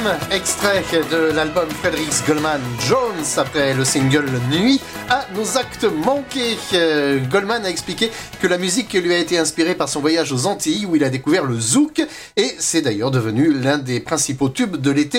extrait de l'album Frederick Goldman Jones après le single Nuit à nos actes manqués. Goldman a expliqué que la musique lui a été inspirée par son voyage aux Antilles où il a découvert le zouk et c'est d'ailleurs devenu l'un des principaux tubes de l'été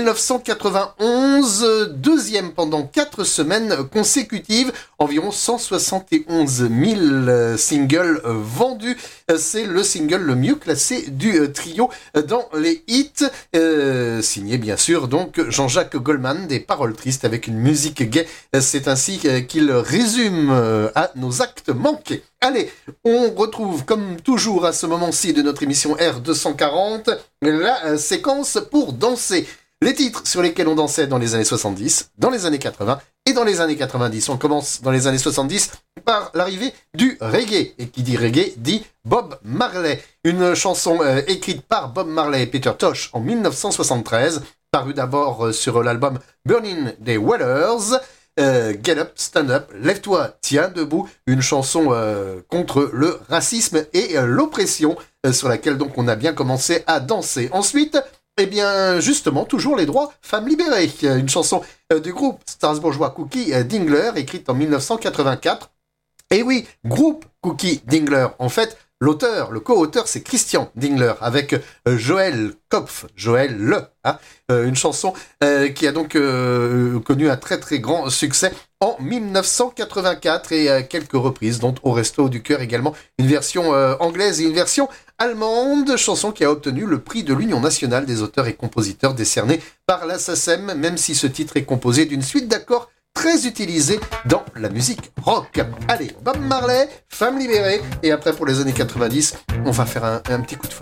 1991, deuxième pendant 4 semaines consécutives, environ 171 000 singles vendus. C'est le single le mieux classé du trio dans les hits, signé bien sûr donc Jean-Jacques Goldman, des paroles tristes avec une musique gaie. C'est ainsi qu'il résume à nos actes manqués. Allez, on retrouve comme toujours à ce moment-ci de notre émission R240 la séquence pour danser. Les titres sur lesquels on dansait dans les années 70, dans les années 80 et dans les années 90. On commence dans les années 70 par l'arrivée du reggae. Et qui dit reggae dit Bob Marley. Une chanson écrite par Bob Marley et Peter Tosh en 1973, parue d'abord sur l'album Burning the Waters. Get up, stand up, lève-toi, tiens debout, une chanson contre le racisme et l'oppression, sur laquelle donc on a bien commencé à danser. Ensuite, eh bien, justement, toujours les droits femmes libérées. Une chanson du groupe strasbourgeois Cookie Dingler, écrite en 1984. Et oui, groupe Cookie Dingler. En fait, l'auteur, le co-auteur, c'est Christian Dingler, avec Joël Kopf, Joël Le. Une chanson qui a donc connu un très très grand succès en 1984 et quelques reprises, dont Au Resto du Cœur également, une version anglaise et une version allemande, chanson qui a obtenu le prix de l'Union nationale des auteurs et compositeurs décerné par la SACEM, même si ce titre est composé d'une suite d'accords très utilisés dans la musique rock. Allez, Bob Marley, Femme libérée, et après pour les années 90, on va faire un petit coup de feu.